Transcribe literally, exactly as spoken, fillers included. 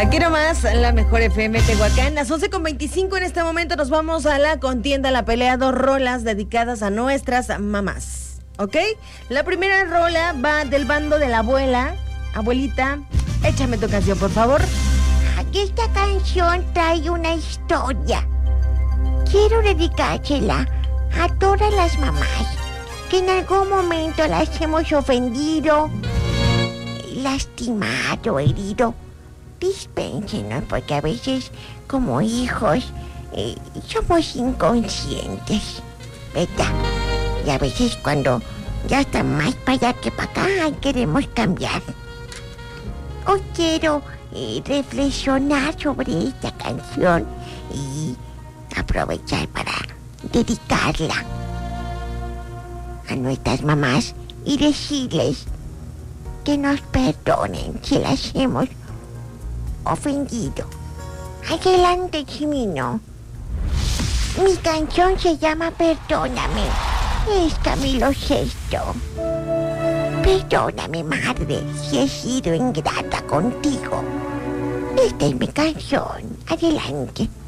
Aquí nomás, la mejor F M Tehuacán, las once con veinticinco. En este momento nos vamos a la contienda, la pelea, dos rolas dedicadas a nuestras mamás, ¿ok? La primera rola va del bando de la abuela. Abuelita, échame tu canción, por favor. Esta canción trae una historia. Quiero dedicársela a todas las mamás que en algún momento las hemos ofendido, lastimado, herido. Dispénsenos, porque a veces como hijos eh, somos inconscientes, ¿verdad? Y a veces cuando ya está más para allá que para acá, queremos cambiar. Hoy quiero eh, reflexionar sobre esta canción y aprovechar para dedicarla a nuestras mamás y decirles que nos perdonen si las hemos ofendido. Adelante, Chimino. Mi canción se llama Perdóname. Es Camilo Sesto. Perdóname, madre, si he sido ingrata contigo. Esta es mi canción. Adelante.